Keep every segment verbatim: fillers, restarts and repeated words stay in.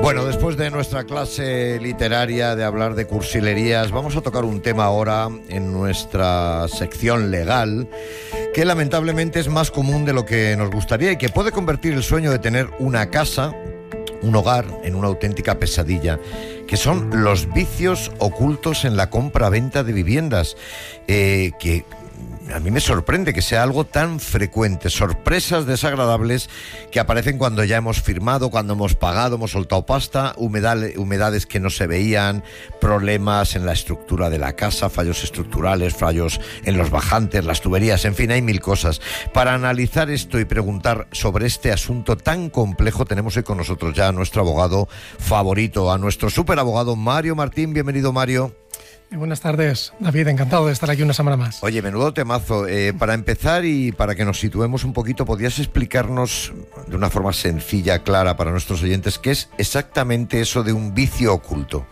Bueno, después de nuestra clase literaria de hablar de cursilerías, vamos a tocar un tema ahora en nuestra sección legal que lamentablemente es más común de lo que nos gustaría y que puede convertir el sueño de tener una casa, un hogar, en una auténtica pesadilla, que son los vicios ocultos en la compra-venta de viviendas, eh, que a mí me sorprende que sea algo tan frecuente, sorpresas desagradables que aparecen cuando ya hemos firmado, cuando hemos pagado, hemos soltado pasta, humedales, humedades que no se veían, problemas en la estructura de la casa, fallos estructurales, fallos en los bajantes, las tuberías, en fin, hay mil cosas. Para analizar esto y preguntar sobre este asunto tan complejo, tenemos hoy con nosotros ya a nuestro abogado favorito, a nuestro superabogado Mario Martín. Bienvenido, Mario. Buenas tardes, David, encantado de estar aquí una semana más. Oye, menudo temazo. Eh, para empezar y para que nos situemos un poquito, ¿podrías explicarnos de una forma sencilla, clara para nuestros oyentes, qué es exactamente eso de un vicio oculto?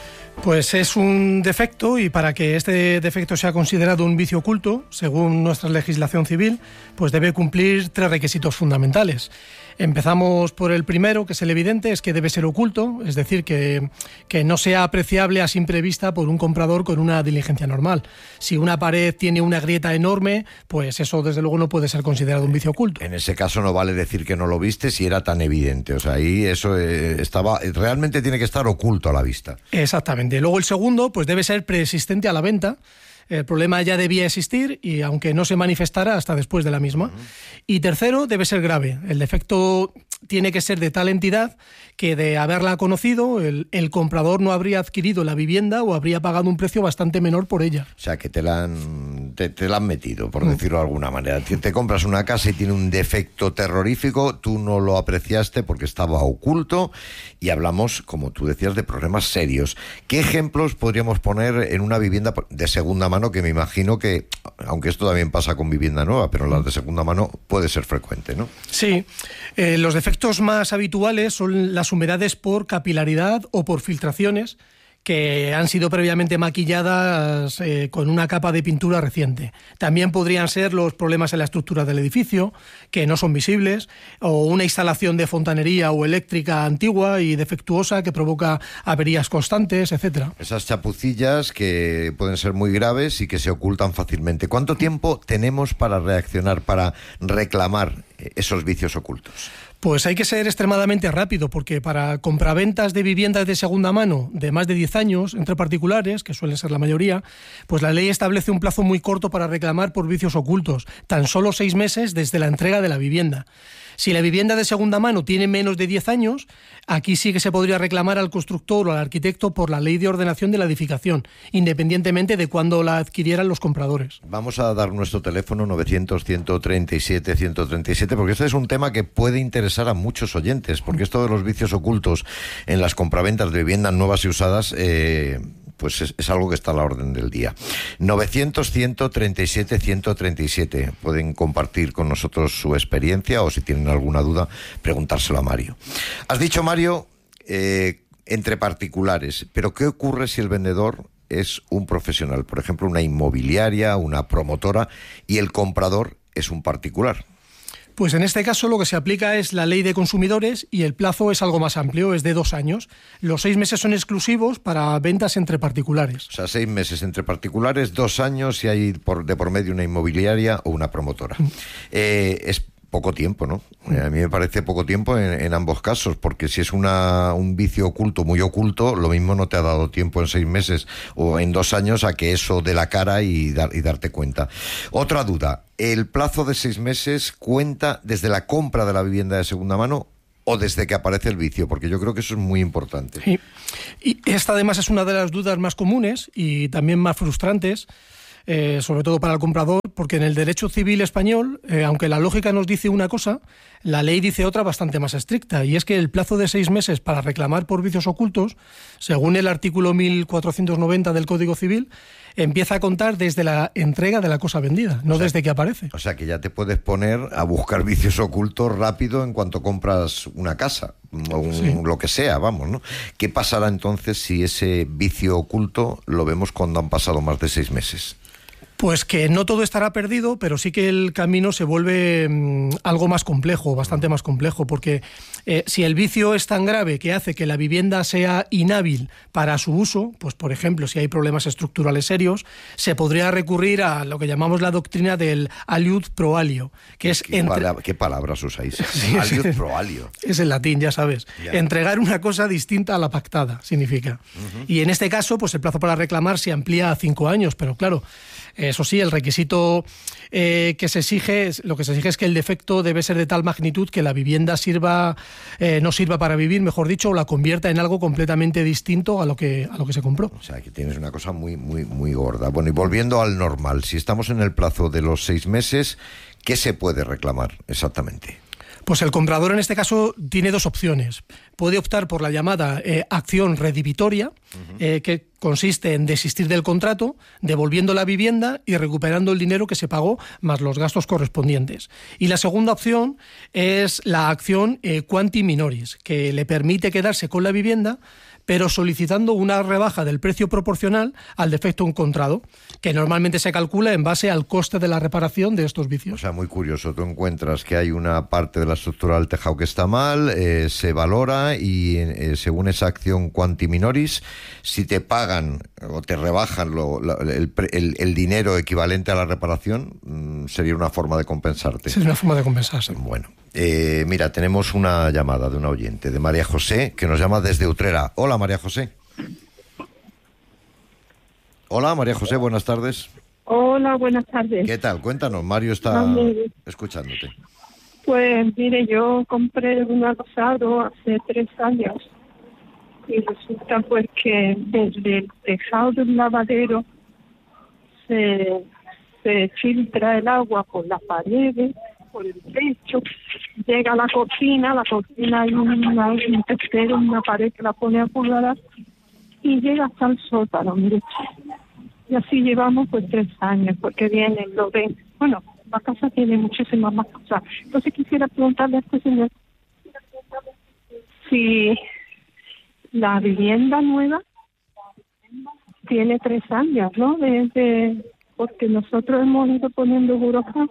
Pues es un defecto, y para que este defecto sea considerado un vicio oculto, según nuestra legislación civil, pues debe cumplir tres requisitos fundamentales. Empezamos por el primero, que es el evidente, es que debe ser oculto, es decir, que, que no sea apreciable a simple vista por un comprador con una diligencia normal. Si una pared tiene una grieta enorme, pues eso desde luego no puede ser considerado un vicio oculto. En ese caso no vale decir que no lo viste si era tan evidente, o sea, ahí eso eh, estaba, realmente tiene que estar oculto a la vista. Exactamente. Luego el segundo, pues debe ser preexistente a la venta. El problema ya debía existir, y aunque no se manifestara hasta después de la misma. Uh-huh. Y tercero, debe ser grave. El defecto tiene que ser de tal entidad que, de haberla conocido, el, el comprador no habría adquirido la vivienda o habría pagado un precio bastante menor por ella. O sea, que te la han, te, te la han metido, por uh-huh. decirlo de alguna manera. Te, te compras una casa y tiene un defecto terrorífico, tú no lo apreciaste porque estaba oculto, y hablamos, como tú decías, de problemas serios. ¿Qué ejemplos podríamos poner en una vivienda de segunda mano? Que me imagino que, aunque esto también pasa con vivienda nueva, pero las de segunda mano puede ser frecuente, ¿no? Sí, eh, los defectos más habituales son las humedades por capilaridad o por filtraciones que han sido previamente maquilladas eh, con una capa de pintura reciente. También podrían ser los problemas en la estructura del edificio, que no son visibles, o una instalación de fontanería o eléctrica antigua y defectuosa que provoca averías constantes, etcétera. Esas chapucillas que pueden ser muy graves y que se ocultan fácilmente. ¿Cuánto tiempo tenemos para reaccionar, para reclamar esos vicios ocultos? Pues hay que ser extremadamente rápido, porque para compraventas de viviendas de segunda mano de más de diez años entre particulares, que suelen ser la mayoría, pues la ley establece un plazo muy corto para reclamar por vicios ocultos, tan solo seis meses desde la entrega de la vivienda. Si la vivienda de segunda mano tiene menos de diez años, aquí sí que se podría reclamar al constructor o al arquitecto por la ley de ordenación de la edificación, independientemente de cuándo la adquirieran los compradores. Vamos a dar nuestro teléfono novecientos, ciento treinta y siete, ciento treinta y siete, porque este es un tema que puede interesar a muchos oyentes, porque esto de los vicios ocultos en las compraventas de viviendas nuevas y usadas, eh, pues es, es algo que está a la orden del día. novecientos, ciento treinta y siete, ciento treinta y siete. Pueden compartir con nosotros su experiencia, o si tienen alguna duda, preguntárselo a Mario. Has dicho, Mario, eh, entre particulares, pero ¿qué ocurre si el vendedor es un profesional? Por ejemplo, una inmobiliaria, una promotora, y el comprador es un particular. Pues en este caso lo que se aplica es la ley de consumidores, y el plazo es algo más amplio, es de dos años. Los seis meses son exclusivos para ventas entre particulares. O sea, seis meses entre particulares, dos años si hay por, de por medio una inmobiliaria o una promotora. Mm. Eh, es poco tiempo, ¿no? A mí me parece poco tiempo en, en ambos casos, porque si es una, un vicio oculto, muy oculto, lo mismo no te ha dado tiempo en seis meses o en dos años a que eso dé la cara y, dar, y darte cuenta. Otra duda, ¿el plazo de seis meses cuenta desde la compra de la vivienda de segunda mano o desde que aparece el vicio? Porque yo creo que eso es muy importante. Sí. Y esta además es una de las dudas más comunes y también más frustrantes, Eh, sobre todo para el comprador, porque en el derecho civil español, eh, aunque la lógica nos dice una cosa, la ley dice otra bastante más estricta, y es que el plazo de seis meses para reclamar por vicios ocultos, según el artículo mil cuatrocientos noventa del Código Civil, empieza a contar desde la entrega de la cosa vendida, no o sea, desde que aparece. O sea, que ya te puedes poner a buscar vicios ocultos rápido en cuanto compras una casa, o un, sí. lo que sea, vamos, ¿no? ¿Qué pasará entonces si ese vicio oculto lo vemos cuando han pasado más de seis meses? Pues que no todo estará perdido, pero sí que el camino se vuelve mmm, algo más complejo, bastante más complejo, porque eh, si el vicio es tan grave que hace que la vivienda sea inhábil para su uso, pues por ejemplo, si hay problemas estructurales serios, se podría recurrir a lo que llamamos la doctrina del aliud pro alio, que es... ¿Qué, entre... palabra, ¿Qué palabras usáis? Sí, aliud es, pro alio. Es en latín, ya sabes. Ya. Entregar una cosa distinta a la pactada, significa. Uh-huh. Y en este caso, pues el plazo para reclamar se amplía a cinco años, pero claro... Eso sí, el requisito eh, que se exige, lo que se exige es que el defecto debe ser de tal magnitud que la vivienda sirva, eh, no sirva para vivir, mejor dicho, o la convierta en algo completamente distinto a lo que a lo que se compró. O sea, que tienes una cosa muy, muy, muy gorda. Bueno, y volviendo al normal, si estamos en el plazo de los seis meses, ¿qué se puede reclamar exactamente? Pues el comprador en este caso tiene dos opciones. Puede optar por la llamada eh, acción redivitoria, uh-huh. eh, que consiste en desistir del contrato, devolviendo la vivienda y recuperando el dinero que se pagó más los gastos correspondientes. Y la segunda opción es la acción eh, quanti minoris, que le permite quedarse con la vivienda, pero solicitando una rebaja del precio proporcional al defecto encontrado, que normalmente se calcula en base al coste de la reparación de estos vicios. O sea, muy curioso, tú encuentras que hay una parte de la estructura del tejado que está mal, eh, se valora y eh, según esa acción quanti minoris, si te pagan o te rebajan lo, lo, el, el, el dinero equivalente a la reparación, mmm, sería una forma de compensarte. Sería una forma de compensarse. Bueno. Eh, mira, tenemos una llamada de una oyente, de María José, que nos llama desde Utrera. Hola, María José. Hola, María José, buenas tardes. Hola, buenas tardes. ¿Qué tal? Cuéntanos, Mario está Mami. escuchándote. Pues mire, yo compré un adosado hace tres años y resulta pues que desde el tejado del lavadero se, se filtra el agua por las paredes, por el techo, llega a la cocina, la cocina hay una, un testero, una pared que la pone a pulgar y llega hasta el sótano, mire. Y así llevamos pues tres años, porque vienen, lo ven. Bueno, la casa tiene muchísimas más cosas. Entonces quisiera preguntarle a este señor si la vivienda nueva tiene tres años, ¿no? Desde, porque nosotros hemos ido poniendo burocracia.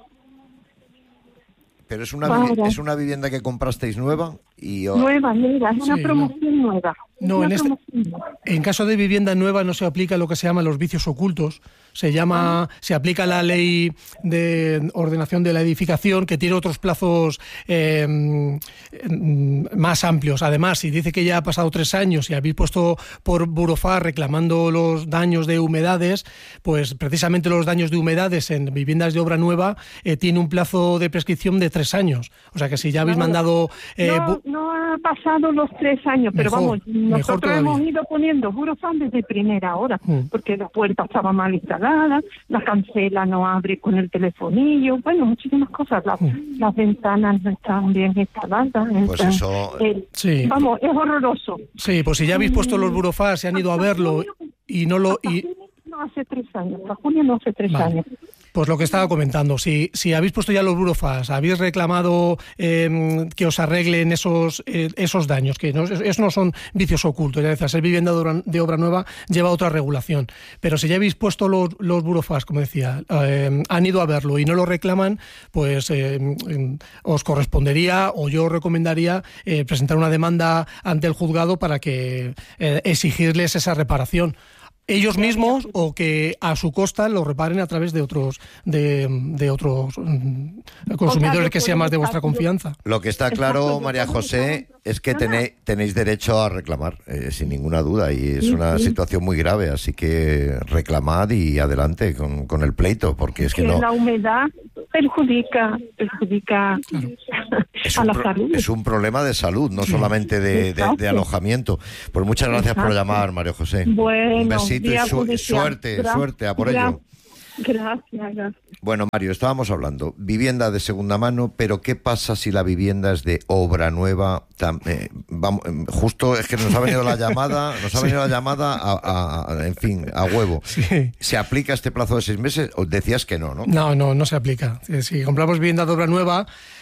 Pero es una, vivienda, es una vivienda que comprasteis nueva y nueva, nueva, es una sí, promoción no. nueva. No, en, este, en caso de vivienda nueva no se aplica lo que se llama los vicios ocultos. Se llama, ah. se aplica la ley de ordenación de la edificación, que tiene otros plazos eh, más amplios. Además, si dice que ya ha pasado tres años y habéis puesto por Burofar reclamando los daños de humedades, pues precisamente los daños de humedades en viviendas de obra nueva eh, tiene un plazo de prescripción de tres años. O sea que si ya habéis no, mandado... Eh, no, bu- no ha pasado los tres años, pero mejor, vamos, nosotros hemos ido poniendo Burofar desde primera hora, mm. porque la puerta estaba mal instalada, la cancela no abre con el telefonillo, bueno, muchísimas cosas, la, mm. las ventanas no están bien instaladas. Pues están, eso... El, sí. Vamos, es horroroso. Sí, pues si ya habéis puesto los Burofar, se han ido a verlo y no lo... Y... No hace tres años, la Julia no hace tres vale. años. Pues lo que estaba comentando, si, si habéis puesto ya los Burofars, habéis reclamado eh, que os arreglen esos eh, esos daños, que no, eso no son vicios ocultos, es decir, ser vivienda de obra, de obra nueva lleva otra regulación, pero si ya habéis puesto los, los Burofars, como decía, eh, han ido a verlo y no lo reclaman, pues eh, os correspondería o yo os recomendaría eh, presentar una demanda ante el juzgado para que eh, exigirles esa reparación. Ellos mismos o que a su costa lo reparen a través de otros de, de otros consumidores que sean más de vuestra confianza. Lo que está claro, María José, es que tenéis, tenéis derecho a reclamar, eh, sin ninguna duda, y es una situación muy grave, así que reclamad y adelante con, con el pleito, porque es que no... La humedad perjudica, perjudica claro. a la pro, salud. Es un problema de salud, no solamente de, de, de alojamiento. Pues muchas gracias Exacto. por llamar, María José. Bueno, un besito y su, suerte, gracias. suerte, a por ello. Gracias, gracias. Bueno, Mario, estábamos hablando, vivienda de segunda mano, pero ¿qué pasa si la vivienda es de obra nueva? Tam, eh, vamos, justo es que nos ha venido la llamada, nos ha sí. venido la llamada, a, a, a, en fin, a huevo. Sí. ¿Se aplica este plazo de seis meses? O decías que no, ¿no? No, no, no se aplica. Si compramos vivienda de obra nueva,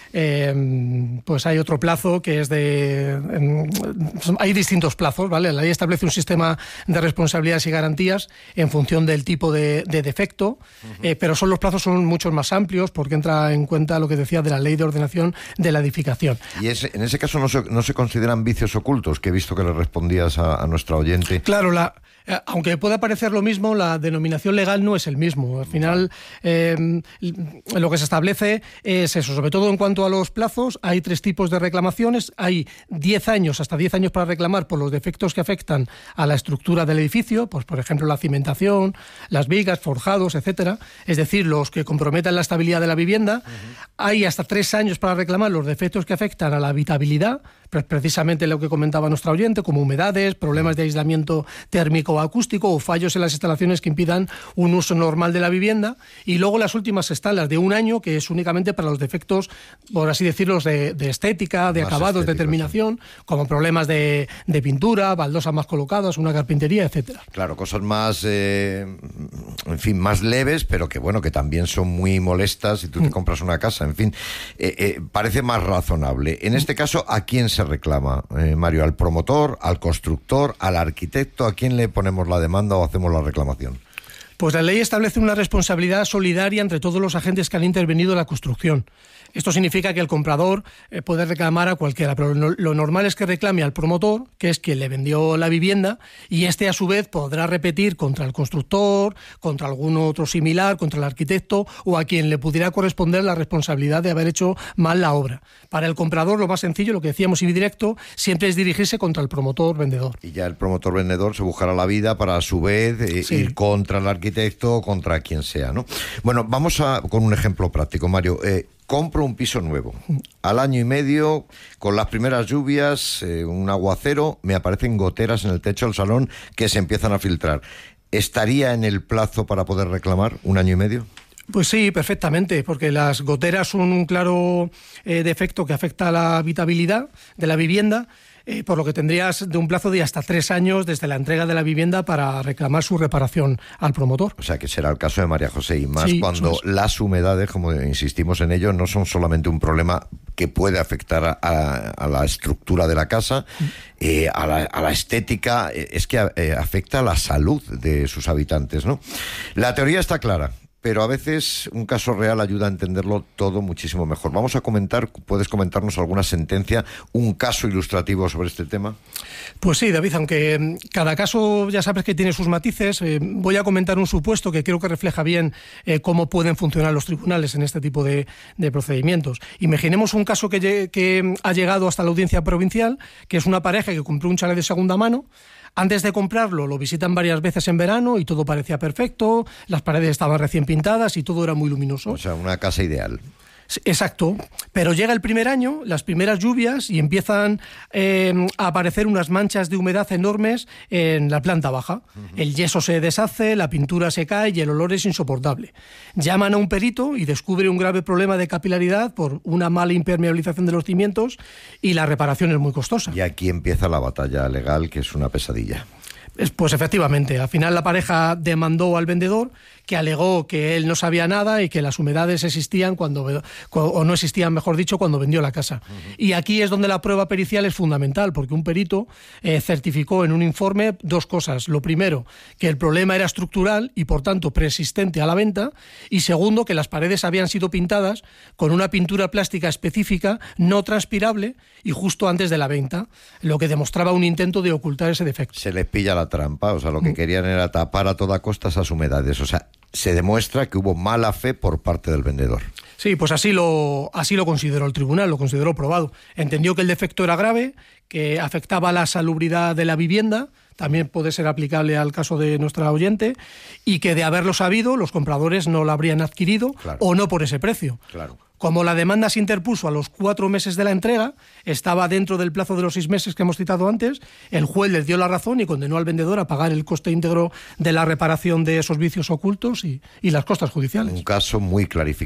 eh, pues hay otro plazo que es de... Eh, hay distintos plazos, ¿vale? La ley establece un sistema de responsabilidades y garantías en función del tipo de, de defecto, uh-huh. eh, pero son los plazos son mucho más amplios porque entra en cuenta lo que decía de la ley de ordenación de la edificación. Y ese, en ese caso no se, no se consideran vicios ocultos, que he visto que le respondías a, a nuestra oyente. Claro, la... aunque pueda parecer lo mismo, la denominación legal no es el mismo. Al final, eh, lo que se establece es eso, sobre todo en cuanto a los plazos, hay tres tipos de reclamaciones. Hay diez años, hasta diez años para reclamar por los defectos que afectan a la estructura del edificio, pues por ejemplo la cimentación, las vigas, forjados, etcétera. Es decir, los que comprometan la estabilidad de la vivienda. Uh-huh. Hay hasta tres años para reclamar los defectos que afectan a la habitabilidad, pues precisamente lo que comentaba nuestra oyente, como humedades, problemas de aislamiento térmico o acústico o fallos en las instalaciones que impidan un uso normal de la vivienda. Y luego las últimas están las de un año, que es únicamente para los defectos, por así decirlo, de, de estética, de más acabados, de terminación, sí. como problemas de, de pintura, baldosas más colocadas, una carpintería, etcétera. Claro, cosas más, eh, en fin, más leves, pero que bueno, que también son muy molestas si tú te mm. compras una casa, en fin, eh, eh, parece más razonable. En este caso, ¿a quién se reclama, eh, Mario? ¿Al promotor, al constructor, al arquitecto? ¿A quién le ponemos la demanda o hacemos la reclamación? Pues la ley establece una responsabilidad solidaria entre todos los agentes que han intervenido en la construcción. Esto significa que el comprador eh, puede reclamar a cualquiera, pero lo, lo normal es que reclame al promotor, que es quien le vendió la vivienda, y este a su vez podrá repetir contra el constructor, contra algún otro similar, contra el arquitecto o a quien le pudiera corresponder la responsabilidad de haber hecho mal la obra. Para el comprador lo más sencillo, lo que decíamos y directo, siempre es dirigirse contra el promotor vendedor. Y ya el promotor vendedor se buscará la vida para a su vez eh, sí. ir contra el arquitecto o contra quien sea, ¿no? Bueno, vamos a con un ejemplo práctico, Mario. Eh, Compro un piso nuevo. Al año y medio, con las primeras lluvias, eh, un aguacero, me aparecen goteras en el techo del salón que se empiezan a filtrar. ¿Estaría en el plazo para poder reclamar un año y medio? Pues sí, perfectamente, porque las goteras son un claro eh, defecto que afecta a la habitabilidad de la vivienda, eh, por lo que tendrías de un plazo de hasta tres años desde la entrega de la vivienda para reclamar su reparación al promotor. O sea que será el caso de María José, y más sí, cuando es. las humedades, como insistimos en ello, no son solamente un problema que puede afectar a, a, a la estructura de la casa, eh, a, la, a la estética, eh, es que eh, afecta a la salud de sus habitantes, ¿no? La teoría está clara, pero a veces un caso real ayuda a entenderlo todo muchísimo mejor. Vamos a comentar, ¿puedes comentarnos alguna sentencia, un caso ilustrativo sobre este tema? Pues sí, David, aunque cada caso ya sabes que tiene sus matices, eh, voy a comentar un supuesto que creo que refleja bien eh, cómo pueden funcionar los tribunales en este tipo de, de procedimientos. Imaginemos un caso que, que ha llegado hasta la audiencia provincial, que es una pareja que compró un chalet de segunda mano. Antes de comprarlo, lo visitan varias veces en verano y todo parecía perfecto, las paredes estaban recién pintadas y todo era muy luminoso. O sea, una casa ideal. Exacto, pero llega el primer año, las primeras lluvias, y empiezan eh, a aparecer unas manchas de humedad enormes en la planta baja. Uh-huh. El yeso se deshace, la pintura se cae y el olor es insoportable. Llaman a un perito y descubre un grave problema de capilaridad por una mala impermeabilización de los cimientos, y la reparación es muy costosa. Y aquí empieza la batalla legal, que es una pesadilla. Pues efectivamente, al final la pareja demandó al vendedor, que alegó que él no sabía nada y que las humedades existían cuando, o no existían, mejor dicho, cuando vendió la casa. Uh-huh. Y aquí es donde la prueba pericial es fundamental, porque un perito eh, certificó en un informe dos cosas. Lo primero, que el problema era estructural y por tanto preexistente a la venta, y segundo, que las paredes habían sido pintadas con una pintura plástica específica, no transpirable y justo antes de la venta, lo que demostraba un intento de ocultar ese defecto. Se les pilla la trampa, o sea, lo que querían era tapar a toda costa esas humedades, o sea, se demuestra que hubo mala fe por parte del vendedor. Sí, pues así lo, así lo consideró el tribunal, lo consideró probado. Entendió que el defecto era grave, que afectaba a la salubridad de la vivienda, también puede ser aplicable al caso de nuestra oyente, y que de haberlo sabido, los compradores no lo habrían adquirido, claro, o no por ese precio. Claro. Como la demanda se interpuso a los cuatro meses de la entrega, estaba dentro del plazo de los seis meses que hemos citado antes, el juez les dio la razón y condenó al vendedor a pagar el coste íntegro de la reparación de esos vicios ocultos y, y las costas judiciales. Un caso muy clarificado.